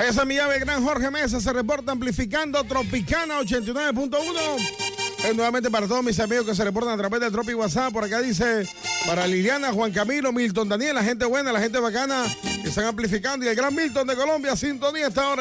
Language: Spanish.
Desde Miami, gran Jorge Mesa se reporta amplificando Tropicana 89.1. Nuevamente para todos mis amigos que se reportan a través de Tropi WhatsApp. Por acá dice, para Liliana, Juan Camilo, Milton, Daniel, la gente buena, la gente bacana que están amplificando. Y el gran Milton de Colombia, sintonía esta hora.